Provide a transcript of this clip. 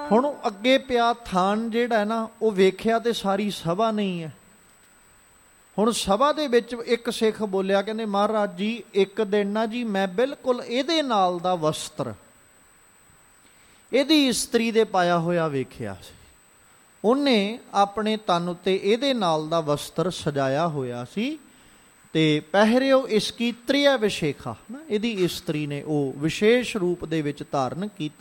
ਹੁਣ ਅੱਗੇ ਪਿਆ ਥਾਨ ਜਿਹੜਾ ਨਾ ਉਹ ਵੇਖਿਆ ਤੇ ਸਾਰੀ ਸਭਾ ਨਹੀਂ ਹੈ। ਹੁਣ ਸਭਾ ਦੇ ਵਿੱਚ ਇੱਕ ਸਿੱਖ ਬੋਲਿਆ, ਕਹਿੰਦੇ ਮਹਾਰਾਜ ਜੀ ਇੱਕ ਦਿਨ ਨਾ ਜੀ ਮੈਂ ਬਿਲਕੁਲ ਇਹਦੇ ਨਾਲ ਦਾ ਵਸਤਰ ਇਹਦੀ ਇਸਤਰੀ ਦੇ ਪਾਇਆ ਹੋਇਆ ਵੇਖਿਆ ਸੀ। ਉਹਨੇ ਆਪਣੇ ਤਨ ਉੱਤੇ ਇਹਦੇ ਨਾਲ ਦਾ ਵਸਤਰ ਸਜਾਇਆ ਹੋਇਆ ਸੀ ਤੇ ਪਹਿਰਿਓ ਇਸਕੀ ਤ੍ਰਿਆ ਵਿਸ਼ੇਖਾ ਨਾ, ਇਹਦੀ ਇਸਤਰੀ ਨੇ ਉਹ ਵਿਸ਼ੇਸ਼ ਰੂਪ ਦੇ ਵਿੱਚ ਧਾਰਨ ਕੀਤਾ।